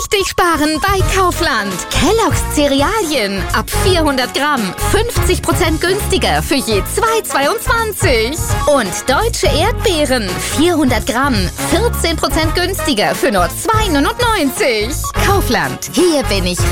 richtig sparen bei Kaufland. Kellogg's Cerealien ab 400 Gramm 50% günstiger für je 2,22. Und deutsche Erdbeeren 400 Gramm 14% günstiger für nur 2,99. Kaufland, hier bin ich